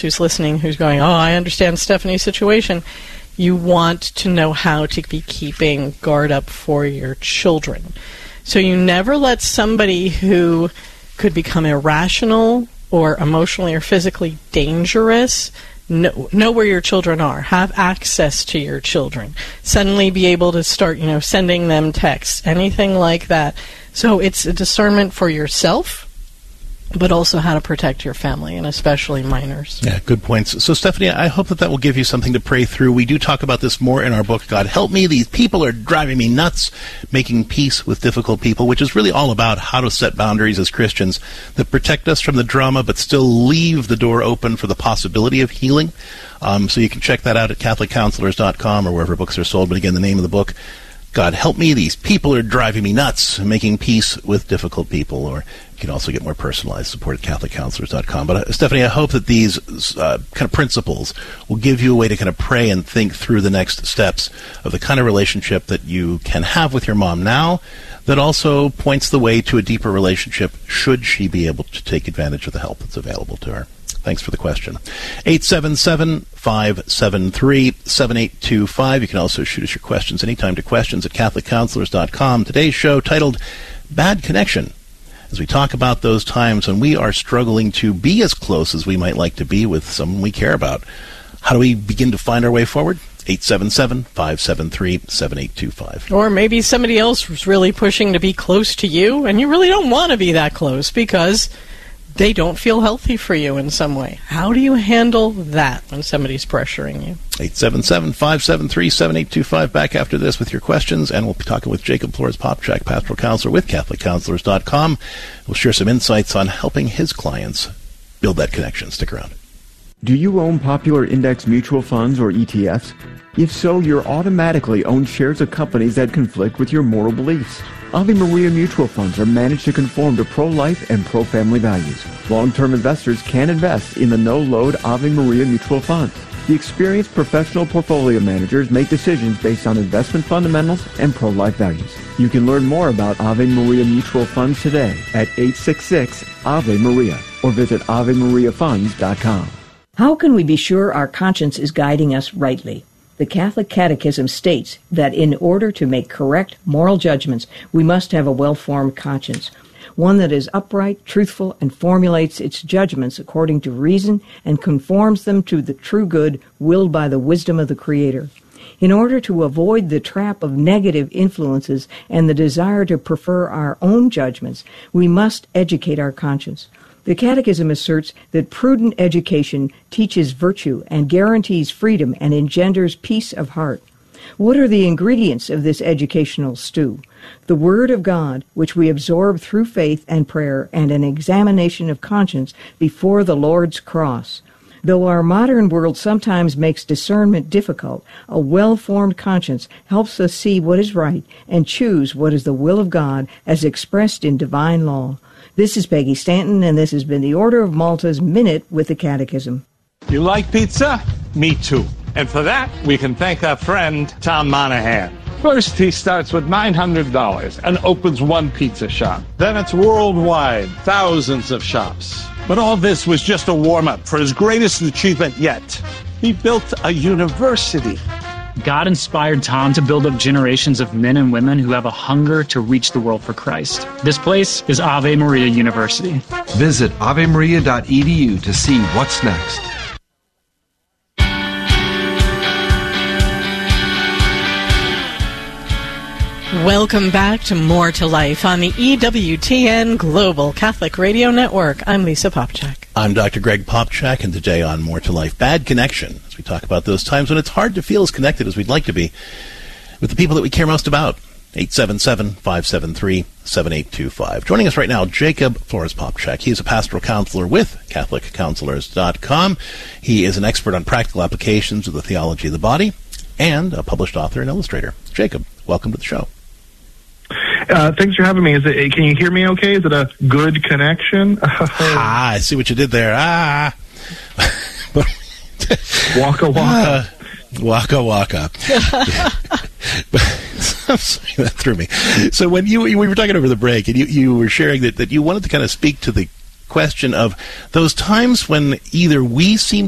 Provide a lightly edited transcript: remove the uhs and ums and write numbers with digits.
who's listening who's going, oh, I understand Stephanie's situation, you want to know how to be keeping guard up for your children. So you never let somebody who could become irrational or emotionally or physically dangerous know where your children are, have access to your children, suddenly be able to start, sending them texts, anything like that. So it's a discernment for yourself, but also how to protect your family, and especially minors. Yeah, good points. So, Stephanie, I hope that will give you something to pray through. We do talk about this more in our book, God Help Me. These people are driving me nuts, making peace with difficult people, which is really all about how to set boundaries as Christians that protect us from the drama, but still leave the door open for the possibility of healing. So you can check that out at CatholicCounselors.com or wherever books are sold. But again, the name of the book, God Help Me, These People Are Driving Me Nuts, Making Peace with Difficult People. Or you can also get more personalized support at CatholicCounselors.com. But Stephanie, I hope that these kind of principles will give you a way to kind of pray and think through the next steps of the kind of relationship that you can have with your mom now, that also points the way to a deeper relationship should she be able to take advantage of the help that's available to her. Thanks for the question. 877-573-7825. You can also shoot us your questions anytime to questions at CatholicCounselors.com. Today's show titled Bad Connection, as we talk about those times when we are struggling to be as close as we might like to be with someone we care about. How do we begin to find our way forward? 877-573-7825. Or maybe somebody else was really pushing to be close to you, and you really don't want to be that close because they don't feel healthy for you in some way. How do you handle that when somebody's pressuring you? 877-573-7825. Back after this with your questions, and we'll be talking with Jacob Flores-Popcak, pastoral counselor with CatholicCounselors.com. We'll share some insights on helping his clients build that connection. Stick around. Do you own popular index mutual funds or ETFs? If so, you're automatically own shares of companies that conflict with your moral beliefs. Ave Maria mutual funds are managed to conform to pro-life and pro-family values. Long-term investors can invest in the no-load Ave Maria mutual funds. The experienced professional portfolio managers make decisions based on investment fundamentals and pro-life values. You can learn more about Ave Maria mutual funds today at 866-AVE-MARIA or visit AveMariaFunds.com. How can we be sure our conscience is guiding us rightly? The Catholic Catechism states that in order to make correct moral judgments, we must have a well-formed conscience, one that is upright, truthful, and formulates its judgments according to reason and conforms them to the true good willed by the wisdom of the Creator. In order to avoid the trap of negative influences and the desire to prefer our own judgments, we must educate our conscience. The Catechism asserts that prudent education teaches virtue and guarantees freedom and engenders peace of heart. What are the ingredients of this educational stew? The Word of God, which we absorb through faith and prayer, and an examination of conscience before the Lord's cross. Though our modern world sometimes makes discernment difficult, a well-formed conscience helps us see what is right and choose what is the will of God as expressed in divine law. This is Peggy Stanton, and this has been the Order of Malta's Minute with the Catechism. You like pizza? Me too. And for that, we can thank our friend, Tom Monahan. First, he starts with $900 and opens one pizza shop. Then it's worldwide, thousands of shops. But all this was just a warm-up for his greatest achievement yet. He built a university. God inspired Tom to build up generations of men and women who have a hunger to reach the world for Christ. This place is Ave Maria University. Visit avemaria.edu to see what's next. Welcome back to More to Life on the EWTN Global Catholic Radio Network. I'm Lisa Popcak. I'm Dr. Greg Popcak, and today on More to Life, Bad Connection, as we talk about those times when it's hard to feel as connected as we'd like to be with the people that we care most about. 877-573-7825. Joining us right now, Jacob Flores-Popcak. He is a pastoral counselor with CatholicCounselors.com. He is an expert on practical applications of the theology of the body and a published author and illustrator. Jacob, welcome to the show. Thanks for having me. Can you hear me okay? Is it a good connection? I see what you did there. Waka waka. Waka waka. I'm sorry, that threw me. So when we were talking over the break, and you were sharing that you wanted to kind of speak to the question of those times when either we seem